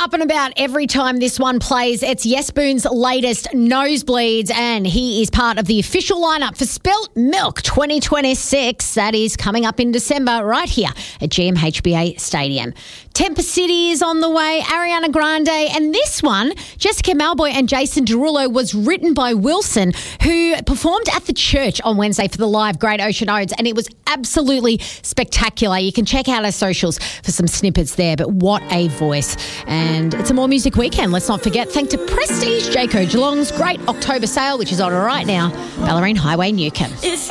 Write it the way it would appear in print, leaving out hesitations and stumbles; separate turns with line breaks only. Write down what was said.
up and about every time this one plays. It's Yes Boon's latest Nosebleeds, and he is part of the official lineup for Spelt Milk 2026. That is coming up in December right here at GMHBA Stadium. Temper City is on the way, Ariana Grande, and this one, Jessica Malboy and Jason Derulo, was written by Wilson, who performed at the church on Wednesday for the live Great Ocean Odes, and it was absolutely spectacular. You can check out our socials for some snippets there, but what a voice. And it's a More Music weekend. Let's not forget, thanks to Prestige Jayco Geelong's great October sale, which is on right now, Ballerine Highway, Newcomb.